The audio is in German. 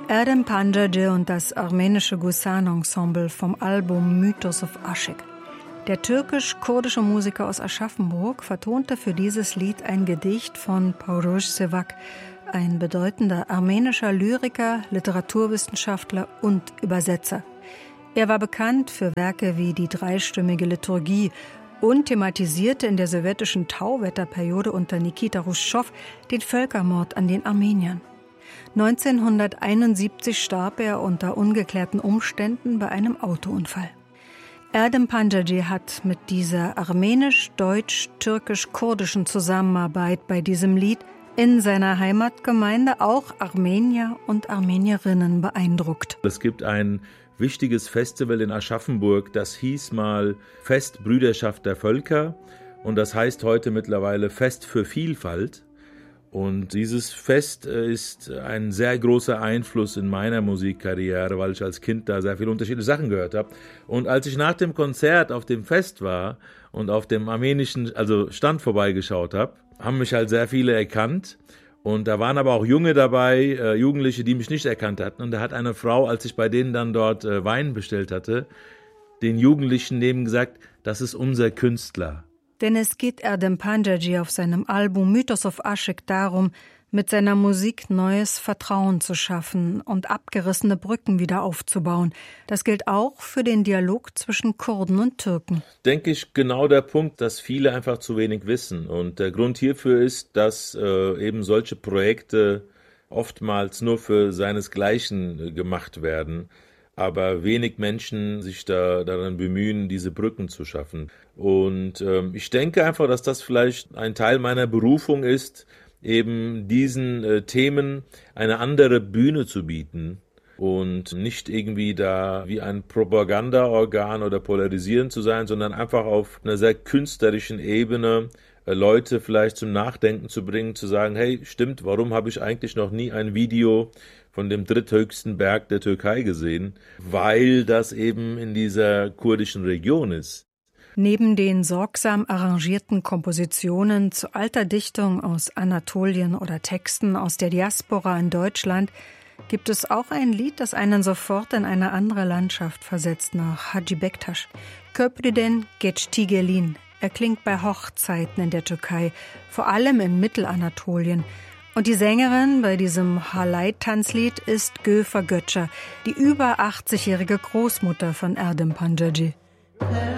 Erdem Panjadje und das armenische Gusan-Ensemble vom Album Mythos of Ashik. Der türkisch-kurdische Musiker aus Aschaffenburg vertonte für dieses Lied ein Gedicht von Paurush Sevak, ein bedeutender armenischer Lyriker, Literaturwissenschaftler und Übersetzer. Er war bekannt für Werke wie die dreistimmige Liturgie und thematisierte in der sowjetischen Tauwetterperiode unter Nikita Chruschtschow den Völkermord an den Armeniern. 1971 starb er unter ungeklärten Umständen bei einem Autounfall. Erdem Panjadje hat mit dieser armenisch-deutsch-türkisch-kurdischen Zusammenarbeit bei diesem Lied in seiner Heimatgemeinde auch Armenier und Armenierinnen beeindruckt. Es gibt ein wichtiges Festival in Aschaffenburg, das hieß mal Fest Brüderschaft der Völker und das heißt heute mittlerweile Fest für Vielfalt. Und dieses Fest ist ein sehr großer Einfluss in meiner Musikkarriere, weil ich als Kind da sehr viele unterschiedliche Sachen gehört habe. Und als ich nach dem Konzert auf dem Fest war und auf dem armenischen Stand vorbeigeschaut habe, haben mich halt sehr viele erkannt. Und da waren aber auch Junge dabei, Jugendliche, die mich nicht erkannt hatten. Und da hat eine Frau, als ich bei denen dann dort Wein bestellt hatte, den Jugendlichen neben gesagt, das ist unser Künstler. Denn es geht Erdem Panjadje auf seinem Album Mythos of Ashik darum, mit seiner Musik neues Vertrauen zu schaffen und abgerissene Brücken wieder aufzubauen. Das gilt auch für den Dialog zwischen Kurden und Türken. Denke ich genau der Punkt, dass viele einfach zu wenig wissen. Und der Grund hierfür ist, dass eben solche Projekte oftmals nur für seinesgleichen gemacht werden. Aber wenig Menschen sich daran bemühen, diese Brücken zu schaffen. Und ich denke einfach, dass das vielleicht ein Teil meiner Berufung ist, eben diesen Themen eine andere Bühne zu bieten und nicht irgendwie da wie ein Propagandaorgan oder polarisierend zu sein, sondern einfach auf einer sehr künstlerischen Ebene Leute vielleicht zum Nachdenken zu bringen, zu sagen, hey, stimmt, warum habe ich eigentlich noch nie ein Video von dem dritthöchsten Berg der Türkei gesehen? Weil das eben in dieser kurdischen Region ist. Neben den sorgsam arrangierten Kompositionen zu alter Dichtung aus Anatolien oder Texten aus der Diaspora in Deutschland gibt es auch ein Lied, das einen sofort in eine andere Landschaft versetzt, nach Hacı Bektaş. Köprüden geçti gelin. Er klingt bei Hochzeiten in der Türkei, vor allem in Mittelanatolien. Und die Sängerin bei diesem Halay-Tanzlied ist Göfer Göçer, die über 80-jährige Großmutter von Erdem Panjadje.